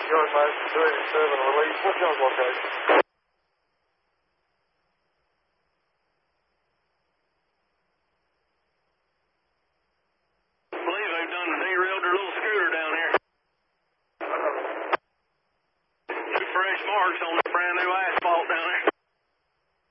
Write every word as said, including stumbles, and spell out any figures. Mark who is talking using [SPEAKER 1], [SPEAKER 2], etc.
[SPEAKER 1] Yard Master two eighty-seven, release. What's y'all's location?
[SPEAKER 2] I believe they've done derailed their little scooter down here. Two fresh marks on the brand new axle.